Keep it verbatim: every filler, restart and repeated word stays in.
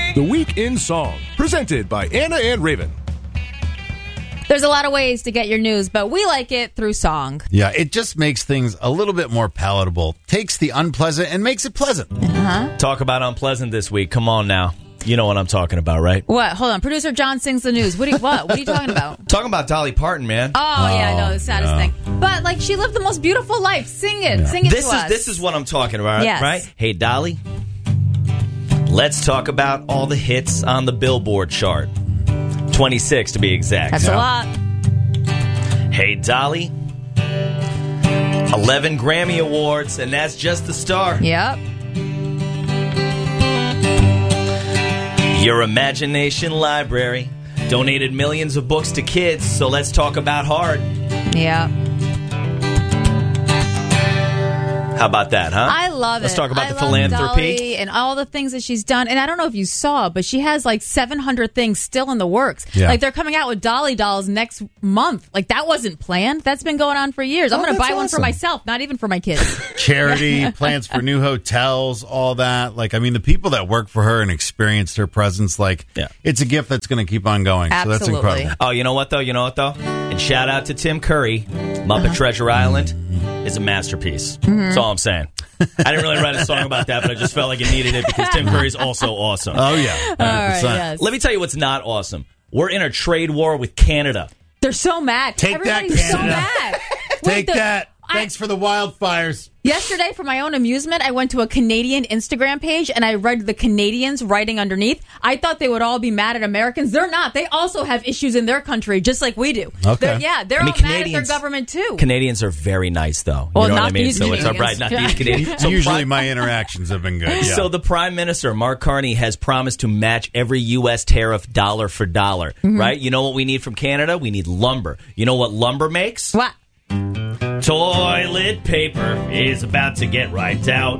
The Week in Song, presented by Anna and Raven. There's a lot of ways to get your news, but we like it through song. Yeah, it just makes things a little bit more palatable. Takes the unpleasant and makes it pleasant. Uh-huh. Talk about unpleasant this week. Come on now. You know what I'm talking about, right? What? Hold on. Producer John sings the news. What? Do you, what? What are you talking about? Talking about Dolly Parton, man. Oh, yeah, no, the saddest no. thing. But, like, she lived the most beautiful life. Sing it. Sing it This to is us. this is what I'm talking about, Yes. right? Hey, Dolly, let's talk about all the hits on the Billboard chart. twenty-six to be exact. That's a lot. Hey, Dolly, eleven Grammy Awards, and that's just the start. Yep. Your imagination library donated millions of books to kids, so let's talk about hard. Yeah. How about that, huh? I love Let's it. talk about I the love philanthropy. Dolly and all the things that she's done. And I don't know if you saw, but she has like seven hundred things still in the works. Yeah. Like they're coming out with Dolly dolls next month. Like that wasn't planned. That's been going on for years. I'm Oh, going to that's buy one for awesome. myself, not even for my kids. Charity, plans for new hotels, all that. Like, I mean, the people that work for her and experienced her presence, like, Yeah. it's a gift that's going to keep on going. So that's Absolutely. incredible. Oh, you know what, though? You know what, though? And shout out to Tim Curry. Muppet Uh-huh. Treasure Island is a masterpiece. That's all I'm saying. I didn't really write a song about that, but I just felt like it needed it because Tim Curry's also awesome. Oh, yeah. one hundred percent. All right, yes. Let me tell you what's not awesome. We're in a trade war with Canada. They're so mad. Take that, Everybody's so Canada. mad. Take Wait, the- that. I- Thanks for the wildfires. Yesterday, for my own amusement, I went to a Canadian Instagram page and I read the Canadians writing underneath. I thought they would all be mad at Americans. They're not. They also have issues in their country, just like we do. Okay. They're, yeah, they're I mean, all mad at their Canadians- government, too. Canadians are very nice, though. Well, you know not what I mean? these So it's all right. Canadians. Not these Canadians. So Usually Prime- my interactions have been good. Yeah. So the Prime Minister, Mark Carney, has promised to match every U S tariff dollar for dollar, Mm-hmm. right? You know what we need from Canada? We need lumber. You know what lumber makes? What? Toilet paper is about to get wiped out.